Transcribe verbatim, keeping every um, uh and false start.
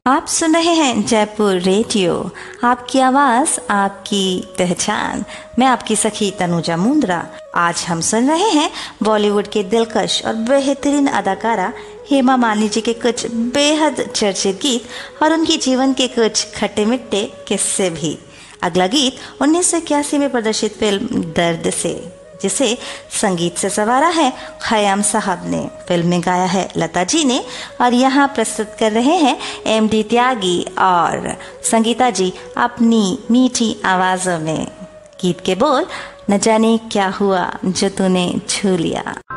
आप सुन रहे हैं जयपुर रेडियो, आपकी आवाज आपकी पहचान। मैं आपकी सखी तनुजा मुंद्रा। आज हम सुन रहे हैं बॉलीवुड के दिलकश और बेहतरीन अदाकारा हेमा मालिनी जी के कुछ बेहद चर्चित गीत और उनकी जीवन के कुछ खट्टे मिट्टे किस्से भी। अगला गीत उन्नीस सौ इक्यासी में प्रदर्शित फिल्म दर्द से, जिसे संगीत से संवारा है खयाम साहब ने। फिल्म में गाया है लता जी ने और यहाँ प्रस्तुत कर रहे हैं एम डी त्यागी और संगीता जी अपनी मीठी आवाजों में। गीत के बोल, न जाने क्या हुआ जो तूने छू लिया।